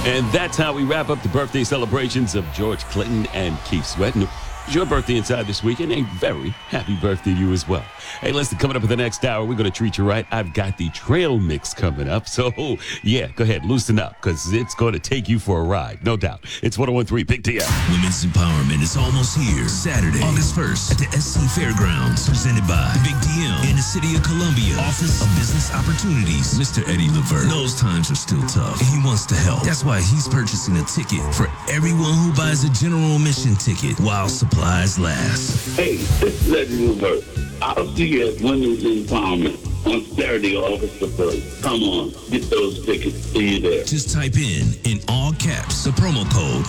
And that's how we wrap up the birthday celebrations of George Clinton and Keith Sweat. And it's your birthday inside this weekend. A very happy birthday to you as well. Hey, listen, coming up in the next hour, we're going to treat you right. I've got the trail mix coming up. So, yeah, go ahead, loosen up, because it's going to take you for a ride, no doubt. It's 101.3 Big DM. Women's empowerment is almost here. Saturday, August 1st at the SC Fairgrounds, presented by Big DM in the City of Columbia, Office of Business Opportunities. Mr. Eddie Levert knows times are still tough, and he wants to help. That's why he's purchasing a ticket for everyone who buys a general admission ticket while supplies last. Hey, this is Eddie Levert. I'll see you at Women's Empowerment on Saturday, August the 1st. Come on, get those tickets. See you there. Just type in all caps, the promo code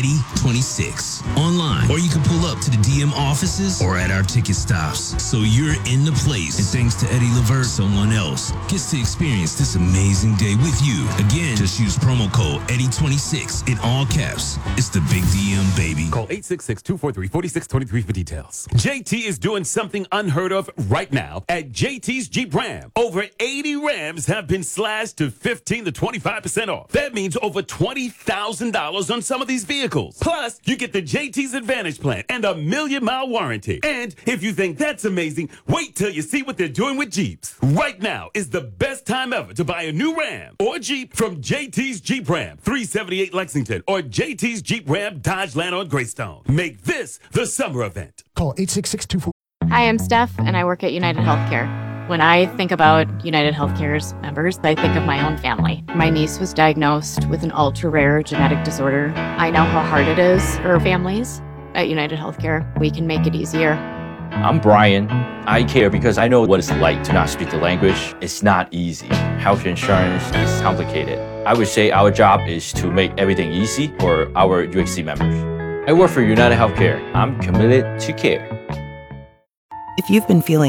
Eddie26 online, or you can pull up to the DM offices or at our ticket stops. So you're in the place. And thanks to Eddie Levert, someone else gets to experience this amazing day with you. Again, just use promo code Eddie26 in all caps. It's the Big DM, baby. Call 866-243-4623 for details. JT is doing something unheard of right now at JT's Jeep Ram. Over 80 Rams have been slashed to 15 to 25% off. That means over $20,000 on some of these vehicles. Plus, you get the JT's Advantage Plan and a 1,000,000-mile warranty. And if you think that's amazing, wait till you see what they're doing with Jeeps. Right now is the best time ever to buy a new Ram or Jeep from JT's Jeep Ram, 378 Lexington, or JT's Jeep Ram Dodge Land on Greystone. Make this the summer event. Call 866-24. Hi, I'm Steph, and I work at United Healthcare. When I think about United Healthcare's members, I think of my own family. My niece was diagnosed with an ultra-rare genetic disorder. I know how hard it is for families. At United Healthcare, we can make it easier. I'm Brian. I care because I know what it's like to not speak the language. It's not easy. Health insurance is complicated. I would say our job is to make everything easy for our UHC members. I work for United Healthcare. I'm committed to care. If you've been feeling